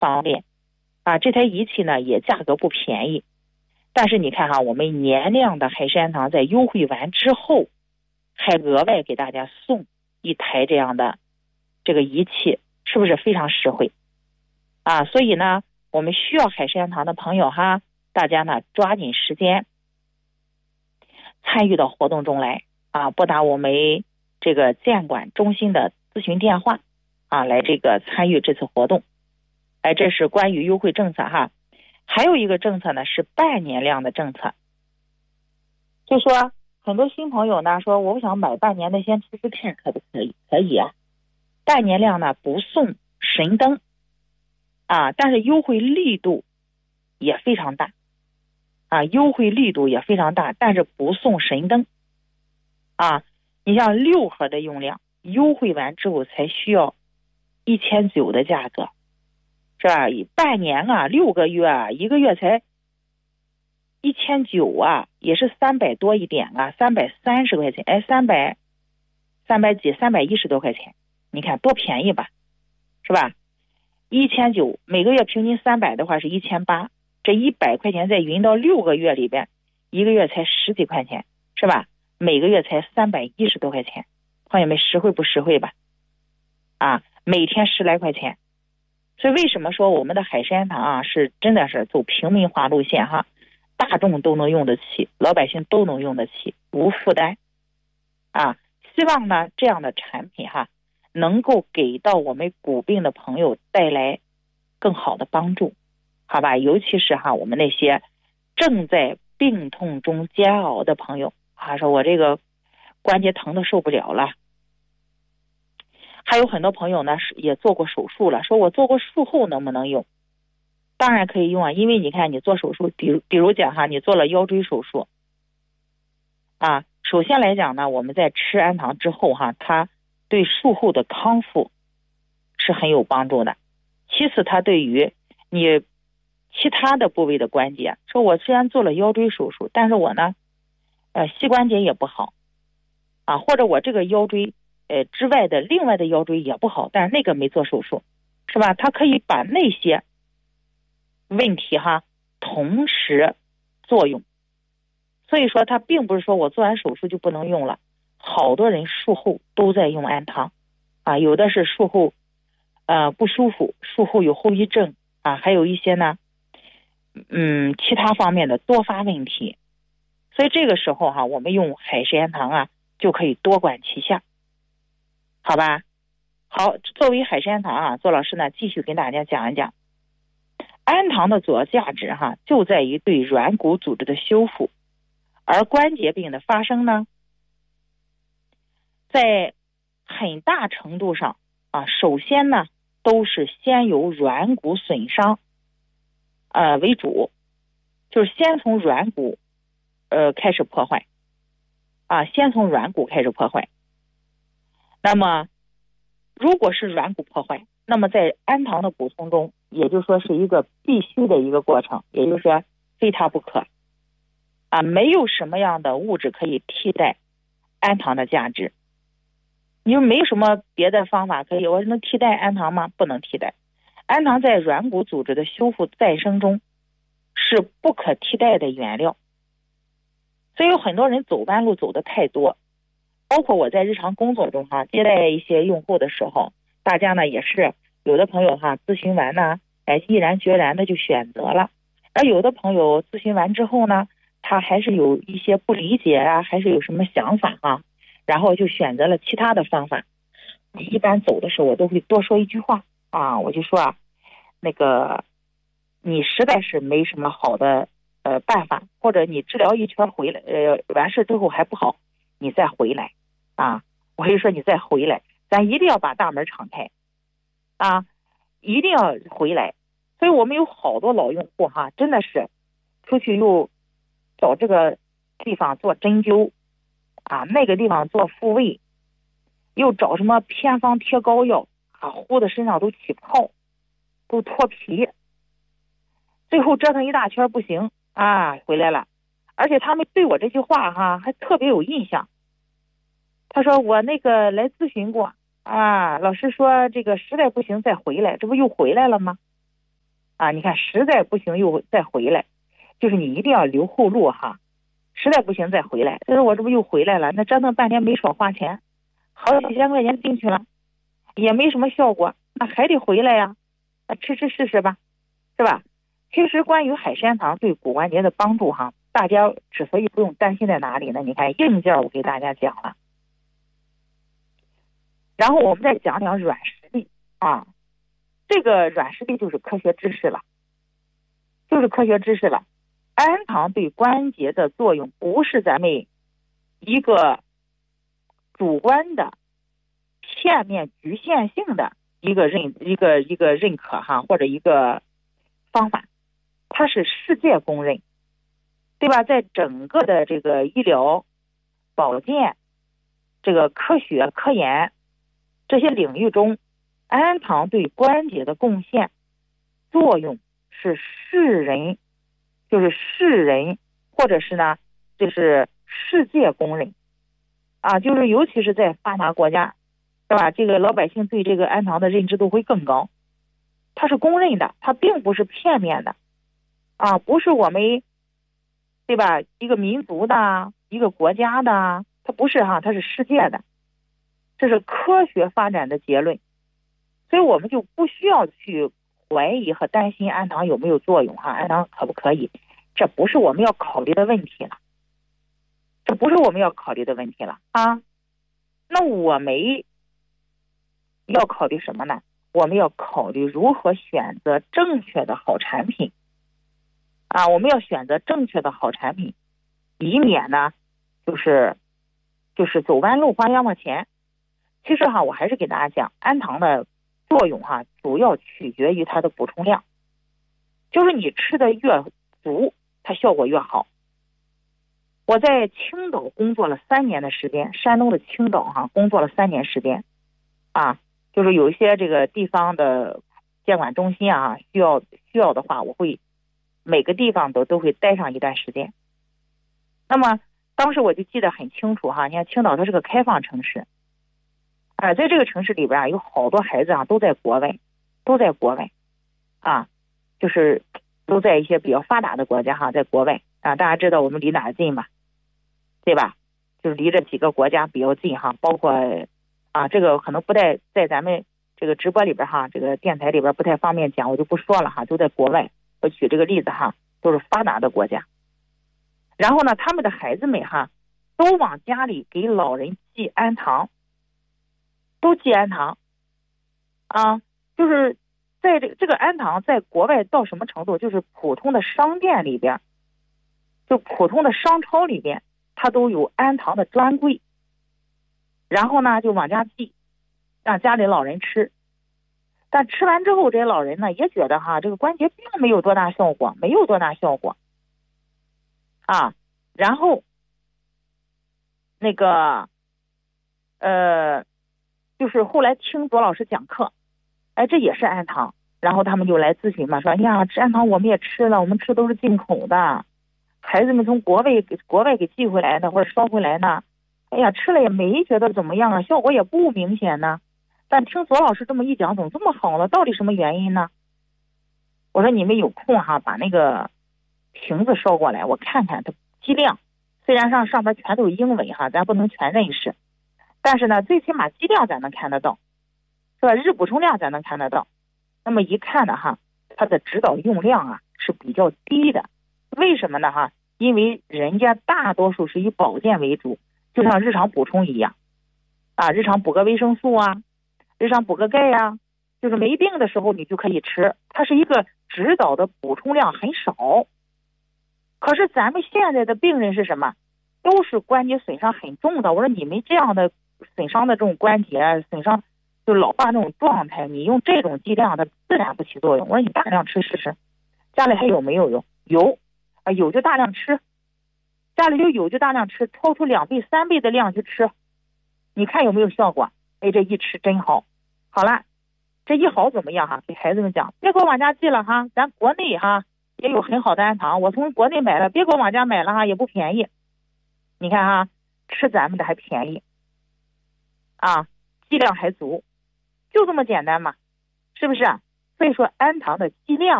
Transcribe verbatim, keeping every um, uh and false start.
方便啊。这台仪器呢也价格不便宜，但是你看哈，我们年亮的海参堂在优惠完之后，还额外给大家送一台这样的这个仪器，是不是非常实惠啊？所以呢，我们需要海参堂的朋友哈，大家呢抓紧时间参与到活动中来啊，拨打我们这个监管中心的咨询电话啊，来这个参与这次活动。哎，这是关于优惠政策哈。还有一个政策呢是半年量的政策，就说很多新朋友呢说我想买半年的先吃吃看可不可以？可以啊，半年量呢不送神灯啊，但是优惠力度也非常大啊，优惠力度也非常大，但是不送神灯啊。你像六盒的用量，优惠完之后才需要一千九的价格，是吧？半年啊，六个月啊，一个月才一千九啊，也是三百多一点啊，三百三十块钱，哎，三百三百几，三百一十多块钱，你看多便宜吧，是吧？一千九每个月平均三百的话是一千八，这一百块钱再匀到六个月里边，一个月才十几块钱，是吧？每个月才三百一十多块钱，朋友们实惠不实惠吧？啊，每天十来块钱。所以为什么说我们的海参堂啊是真的是走平民化路线哈，大众都能用得起，老百姓都能用得起，无负担啊。希望呢这样的产品哈能够给到我们骨病的朋友带来更好的帮助，好吧？尤其是哈我们那些正在病痛中煎熬的朋友啊，说我这个关节疼的受不了了。还有很多朋友呢也做过手术了，说我做过术后能不能用？当然可以用啊，因为你看你做手术，比如比如讲哈，你做了腰椎手术啊，首先来讲呢，我们在吃安糖之后哈，它对术后的康复是很有帮助的。其次，它对于你其他的部位的关节，说我虽然做了腰椎手术，但是我呢，呃，膝关节也不好啊，或者我这个腰椎呃之外的另外的腰椎也不好，但是那个没做手术，是吧？它可以把那些问题哈同时作用。所以说它并不是说我做完手术就不能用了，好多人术后都在用安糖啊，有的是术后呃不舒服，术后有后遗症啊，还有一些呢嗯其他方面的多发问题。所以这个时候哈，我们用海参安糖啊就可以多管齐下，好吧？好，作为海参安糖啊，邹老师呢继续跟大家讲一讲安糖的主要价值哈，就在于对软骨组织的修复。而关节病的发生呢，在很大程度上啊，首先呢都是先由软骨损伤呃为主，就是先从软骨呃开始破坏啊，先从软骨开始破坏。那么如果是软骨破坏，那么在安糖的补充中，也就是说是一个必须的一个过程，也就是说非它不可啊，没有什么样的物质可以替代安糖的价值。你说没有什么别的方法可以，我能替代安糖吗？不能替代。安糖在软骨组织的修复再生中是不可替代的原料。所以有很多人走弯路走的太多，包括我在日常工作中哈，接待一些用户的时候，大家呢也是有的朋友哈咨询完呢，哎，毅然决然的就选择了，而有的朋友咨询完之后呢，他还是有一些不理解啊，还是有什么想法啊，然后就选择了其他的方法。一般走的时候我都会多说一句话啊，我就说啊，那个你实在是没什么好的呃办法，或者你治疗一圈回来呃完事之后还不好，你再回来啊，我就说你再回来，咱一定要把大门敞开啊，一定要回来。所以我们有好多老用户哈，真的是出去又找这个地方做针灸啊，那个地方做复位，又找什么偏方贴膏药啊，糊的身上都起泡，都脱皮，最后折腾一大圈不行啊，回来了。而且他们对我这句话哈还特别有印象，他说我那个来咨询过啊，老师说这个实在不行再回来，这不又回来了吗？ 啊，你看实在不行又再回来，就是你一定要留后路哈，实在不行再回来。但是我这不又回来了，那折腾半天没少花钱，好几千块钱进去了，也没什么效果，那还得回来呀，那吃吃试试吧，是吧？其实关于海参堂对骨关节的帮助哈，大家之所以不用担心在哪里呢？你看硬件我给大家讲了，然后我们再讲讲软实力啊。这个软实力就是科学知识了，就是科学知识了。氨糖对关节的作用不是咱们一个主观的、片面、局限性的一个认一个一个认可哈，或者一个方法，它是世界公认，对吧？在整个的这个医疗、保健、这个科学、科研这些领域中，氨糖对关节的贡献作用是世人，就是世人，或者是呢，就是世界公认啊，就是尤其是在发达国家，对吧？这个老百姓对这个氨糖的认知度会更高，它是公认的，它并不是片面的啊，不是我们，对吧？一个民族的，一个国家的，它不是哈，它是世界的，这是科学发展的结论。所以我们就不需要去怀疑和担心氨糖有没有作用哈，氨糖可不可以，这不是我们要考虑的问题了，这不是我们要考虑的问题了啊。那我们要考虑什么呢？我们要考虑如何选择正确的好产品啊，我们要选择正确的好产品，以免呢就是就是走弯路花冤枉钱。其实哈，我还是给大家讲，氨糖的作用哈，主要取决于它的补充量，就是你吃的越足，它效果越好。我在青岛工作了三年的时间，山东的青岛哈，工作了三年时间，啊，就是有一些这个地方的监管中心啊，需要需要的话，我会每个地方都都会待上一段时间。那么当时我就记得很清楚哈，你看青岛它是个开放城市。啊，在这个城市里边啊，有好多孩子啊，都在国外，都在国外，啊，就是都在一些比较发达的国家哈，在国外啊，大家知道我们离哪儿近嘛，对吧？就是离这几个国家比较近哈，包括啊，这个可能不太在咱们这个直播里边哈，这个电台里边不太方便讲，我就不说了哈，都在国外。我举这个例子哈，都是发达的国家。然后呢，他们的孩子们哈，都往家里给老人寄氨糖。都寄氨糖啊，就是在这个这个氨糖在国外到什么程度，就是普通的商店里边，就普通的商超里边，它都有氨糖的专柜，然后呢就往家寄，让家里老人吃。但吃完之后，这些老人呢也觉得哈，这个关节并没有多大效果，没有多大效果啊。然后那个呃。就是后来听左老师讲课，哎，这也是氨糖，然后他们就来咨询嘛，说哎呀，这氨糖我们也吃了，我们吃都是进口的，孩子们从国外给国外给寄回来的或者捎回来的，哎呀，吃了也没觉得怎么样啊，效果也不明显呢。但听左老师这么一讲，怎么这么好了？到底什么原因呢？我说你们有空哈，把那个瓶子捎过来，我看看它剂量，虽然上上边全都是英文哈，咱不能全认识。但是呢，最起码剂量咱能看得到，是吧？日补充量咱能看得到。那么一看呢，哈，它的指导用量啊是比较低的。为什么呢？哈，因为人家大多数是以保健为主，就像日常补充一样，啊，日常补个维生素啊，日常补个钙呀，就是没病的时候你就可以吃。它是一个指导的补充量很少。可是咱们现在的病人是什么？都是关节损伤很重的。我说你们这样的损伤的这种关节损伤，就老化这种状态，你用这种剂量它自然不起作用。我说你大量吃试试，家里还有没有有？有啊，有就大量吃，家里就有就大量吃，超出两倍三倍的量去吃，你看有没有效果？哎，这一吃真好。好了，这一好怎么样哈？给孩子们讲，别给我往家寄了哈，咱国内哈也有很好的氨糖，我从国内买了，别给我往家买了哈，也不便宜。你看哈，吃咱们的还便宜啊，剂量还足，就这么简单嘛，是不是？所以说氨糖的剂量